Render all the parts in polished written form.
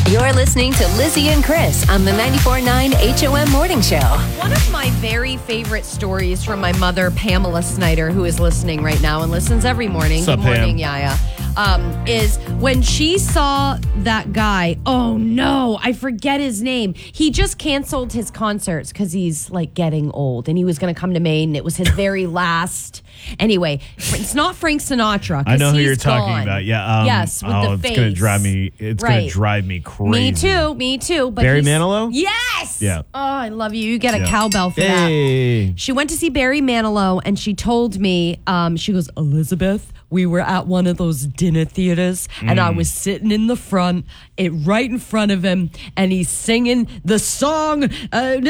You're listening to Lizzie and Chris on the 94.9 HOM Morning Show. One of my very favorite stories from my mother, Pamela Snyder, who is listening right now and listens every morning. What's up, Good morning, Pam? Yaya. Is when she saw that guy, oh no, I forget his name. He just canceled his concerts because he's like getting old and he was going to come to Maine. It was his very last. Anyway, it's not Frank Sinatra. I know who you're gone. talking about. Yeah. Yes, with the face. It's going to drive me. It's going to drive me crazy. Me too. But Barry Manilow? Yes. Yeah. Oh, I love you. You get a cowbell for Hey. that. She went to see Barry Manilow and she told me, she goes, Elizabeth, we were at one of those dinner theaters and I was sitting in the front, right in front of him, and he's singing the song, and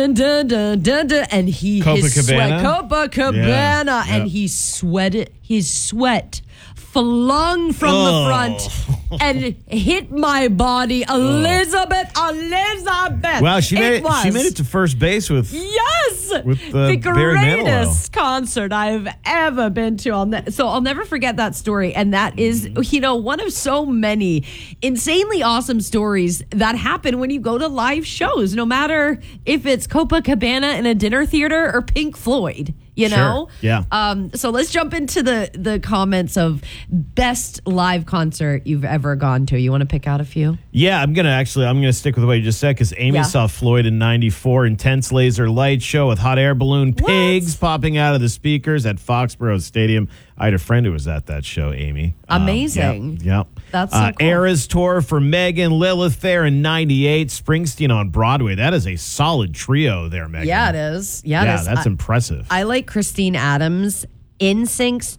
he Copacabana, and he sweated, his sweat flung from the front and hit my body. Elizabeth. Wow, she made it to first base with the Barry greatest Manilow. concert I've ever been to. So I'll never forget that story. And that is, one of so many insanely awesome stories that happen when you go to live shows, no matter if it's Copacabana in a dinner theater or Pink Floyd. You know? Yeah. So let's jump into the comments of best live concert you've ever gone to. You want to pick out a few? Yeah, I'm gonna stick with what you just said because Amy saw Floyd in '94, intense laser light show with hot air balloon pigs popping out of the speakers at Foxborough Stadium. I had a friend who was at that show, Amy. Amazing. Yep. That's so cool. Eras tour for Megan, Lilith Fair in '98, Springsteen on Broadway. That is a solid trio there, Megan. Yeah, it is. Yeah, that's impressive. I like Christine Adams. NSYNC's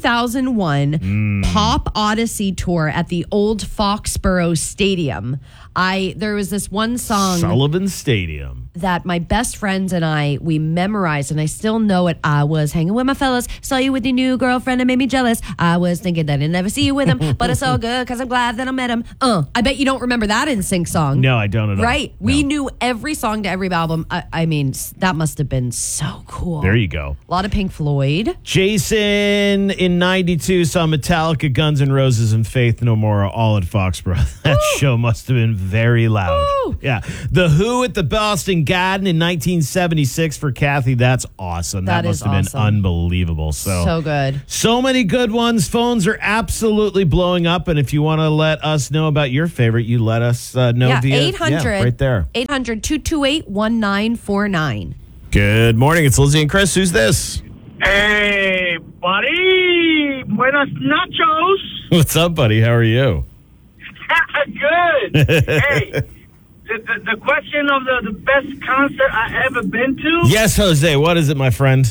2001 Pop Odyssey tour at the old Foxborough Stadium. There was this one song Sullivan Stadium that my best friends and we memorized, and I still know it. I was hanging with my fellas, saw you with your new girlfriend, and made me jealous. I was thinking that I'd never see you with him, but it's all good because I'm glad that I met him. I bet you don't remember that NSYNC song. No, I don't at all. Right? No. We knew every song to every album. I mean, that must have been so cool. There you go. A lot of Pink Floyd. Jason in '92 saw Metallica, Guns N' Roses, and Faith No More all at Foxborough. That show must have been very loud. Woo! Yeah. The Who at the Boston Garden in 1976 for Kathy. That's awesome. That must have been unbelievable. So good. So many good ones. Phones are absolutely blowing up. And if you want to let us know about your favorite, you let us know via 800. right there. 800-228-1949. Good morning. It's Lizzie and Chris. Who's this? Hey, buddy. Buenos nachos. What's up, buddy? How are you? Good. Hey, the question of the best concert I ever been to? Yes, Jose. What is it, my friend?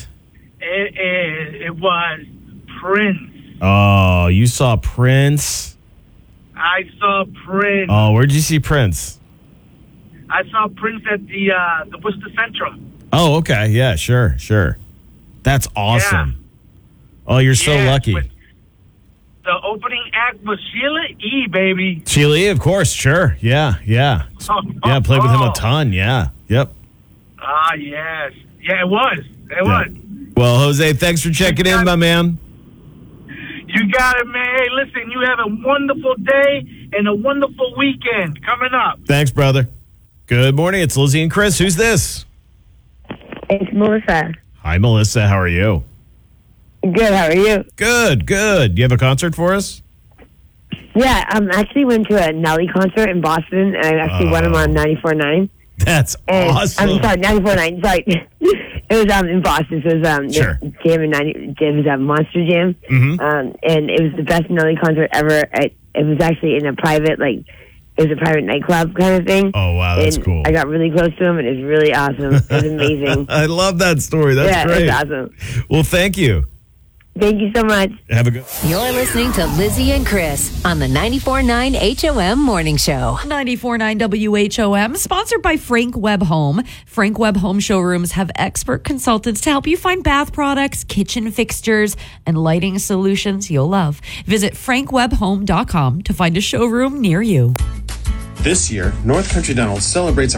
It was Prince. Oh, you saw Prince? I saw Prince. Oh, where'd you see Prince? I saw Prince at the Worcester Centrum. Oh, okay. Yeah, sure. That's awesome. Yeah. Oh, you're so lucky. The opening act was Sheila E., baby. Sheila E., of course. Sure. Yeah. Yeah, played with him a ton. Yeah. Yep. Ah, yes. Yeah, it was. It was. Well, Jose, thanks for checking in, my man. You got it, man. Hey, listen, you have a wonderful day and a wonderful weekend coming up. Thanks, brother. Good morning. It's Lizzie and Chris. Who's this? It's Melissa. Hi, Melissa. How are you? Good. How are you? Good. You have a concert for us? Yeah, I actually went to a Nelly concert in Boston, and I actually went him on 94.9. That's awesome. I'm sorry, 94.9. Sorry. It was in Boston. So it was sure. the Jam in 90. It was Monster Jam. Mm-hmm. And it was the best Nelly concert ever. It was actually in a private, it was a private nightclub kind of thing. Oh, wow, that's cool. I got really close to him, and it was really awesome. It was amazing. I love that story. That's great. It was awesome. Well, thank you. Thank you so much. Have a good... You're listening to Lizzie and Chris on the 94.9 HOM Morning Show. 94.9 WHOM, sponsored by Frank Webb Home. Frank Webb Home showrooms have expert consultants to help you find bath products, kitchen fixtures, and lighting solutions you'll love. Visit frankwebbhome.com to find a showroom near you. This year, North Country Dental celebrates...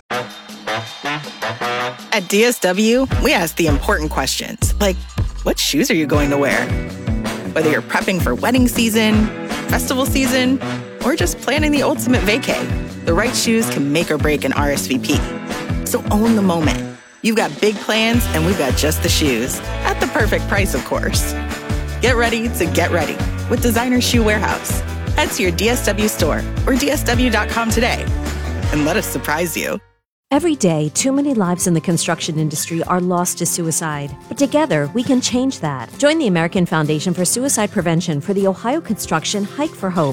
At DSW, we ask the important questions, like, what shoes are you going to wear? Whether you're prepping for wedding season, festival season, or just planning the ultimate vacay, The right shoes can make or break an RSVP. So own the moment. You've got big plans, and we've got just the shoes. At the perfect price, of course. Get ready to get ready with Designer Shoe Warehouse. Head to your DSW store or DSW.com today and let us surprise you. Every day, too many lives in the construction industry are lost to suicide. But together, we can change that. Join the American Foundation for Suicide Prevention for the Ohio Construction Hike for Hope